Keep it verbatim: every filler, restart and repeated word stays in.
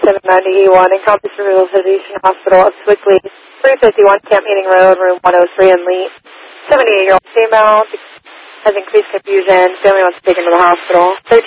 seven ninety E one, Encompass Removal Physician Hospital of Swickley, three fifty-one Camp Meeting Road, room one oh three in Lee. seventy-eight-year-old female has increased confusion. Family wants to take him to the hospital.